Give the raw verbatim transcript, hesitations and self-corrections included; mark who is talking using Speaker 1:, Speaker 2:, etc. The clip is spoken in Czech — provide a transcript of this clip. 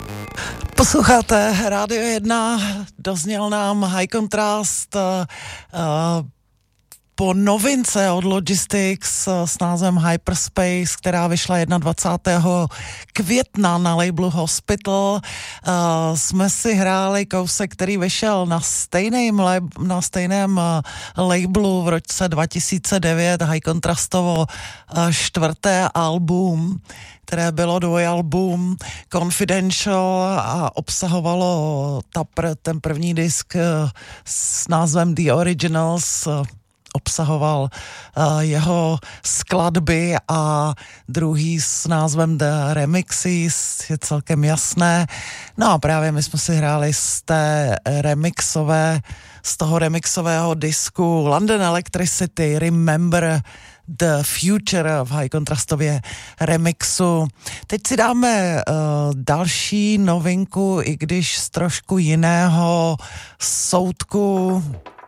Speaker 1: Posloucháte Rádio jedna, dozněl nám High Contrast uh, po novince od Logistics s názvem Hyperspace, která vyšla dvacátého prvního května na labelu Hospital. Uh, jsme si hráli kousek, který vyšel na stejném, lab, na stejném uh, labelu v roce dva tisíce devět, High Contrastovo uh, čtvrté album, které bylo dvojalbum Confidential a obsahovalo ta pr- ten první disk uh, s názvem The Originals, uh, obsahoval uh, jeho skladby a druhý s názvem The Remixes, je celkem jasné. No a právě my jsme si hráli z té remixové, z toho remixového disku London Electricity, Remember the Future v High Contrastově remixu. Teď si dáme uh, další novinku, i když z trošku jiného soudku.